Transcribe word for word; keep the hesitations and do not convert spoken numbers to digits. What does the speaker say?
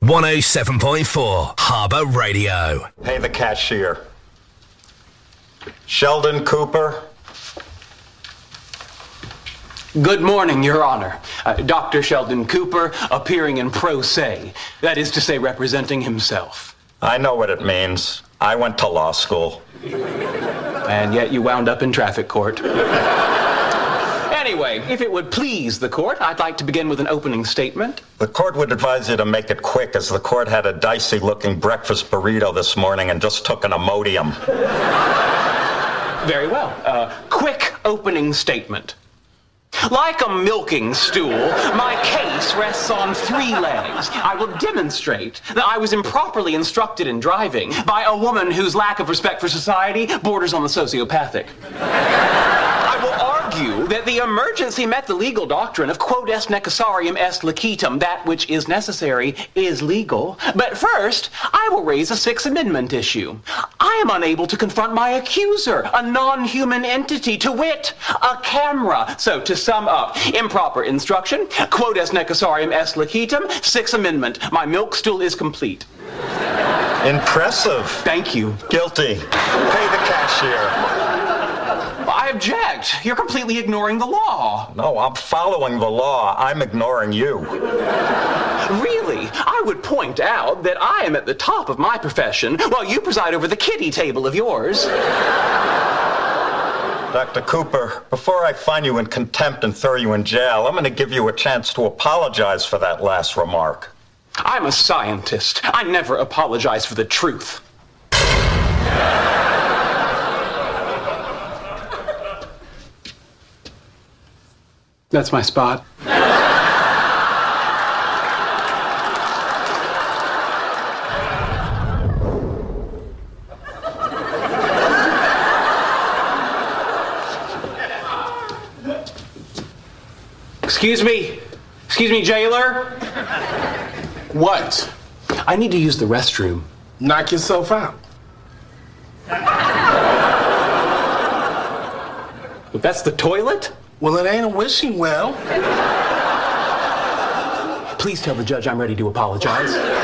one oh seven point four Harbour Radio. Pay the cashier. Sheldon Cooper. Good morning, Your Honor. Uh, Doctor Sheldon Cooper, appearing in pro se. That is to say, representing himself. I know what it means. I went to law school. And yet you wound up in traffic court. Anyway, if it would please the court, I'd like to begin with an opening statement. The court would advise you to make it quick, as the court had a dicey-looking breakfast burrito this morning and just took an Imodium. Very well. Uh, quick opening statement. Like a milking stool, my case rests on three legs. I will demonstrate that I was improperly instructed in driving by a woman whose lack of respect for society borders on the sociopathic. I will argue that the emergency met the legal doctrine of quod est necessarium est licetum, that which is necessary is legal. But first, I will raise a Sixth Amendment issue. I am unable to confront my accuser, a non-human entity, to wit, a camera. So to sum up, improper instruction, quod est necessarium est licetum, Sixth Amendment. My milk stool is complete. Impressive. Thank you. Guilty. Pay the cashier. I object. You're completely ignoring the law. No, I'm following the law. I'm ignoring you. Really? I would point out that I am at the top of my profession while you preside over the kiddie table of yours. Doctor Cooper, before I find you in contempt and throw you in jail, I'm going to give you a chance to apologize for that last remark. I'm a scientist. I never apologize for the truth. That's my spot. Excuse me. Excuse me, jailer. What? I need to use the restroom. Knock yourself out. But that's the toilet? Well, it ain't a wishing well. Please tell the judge I'm ready to apologize.